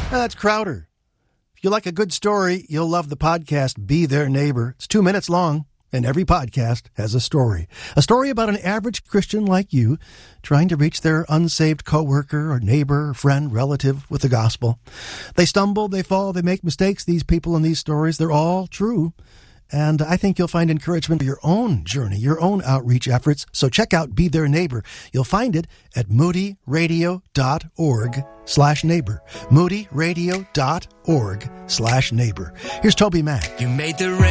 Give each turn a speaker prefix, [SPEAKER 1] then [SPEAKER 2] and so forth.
[SPEAKER 1] That's Crowder. If you like a good story, you'll love the podcast Be Their Neighbor. It's 2 minutes long, and every podcast has a story. A story about an average Christian like you trying to reach their unsaved coworker or neighbor, or friend, relative with the gospel. They stumble, they fall, they make mistakes. These people in these stories, they're all true. And I think you'll find encouragement for your own journey, your own outreach efforts. So check out Be Their Neighbor. You'll find it at moodyradio.org/neighbor. moodyradio.org/neighbor. Here's Toby Mac.
[SPEAKER 2] You made the